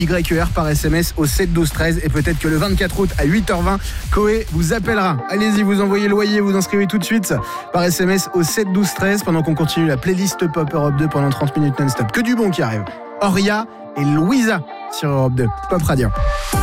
YER par SMS au 7 12 13 et peut-être que le 24 août à 8h20, Koé vous appellera. Allez-y, vous envoyez loyer, vous inscrivez tout de suite par SMS au 7 12 13 pendant qu'on continue la playlist Pop Europe 2 pendant 30 minutes non-stop. Que du bon qui arrive. Oria et Louisa sur Europe 2, Pop Radio.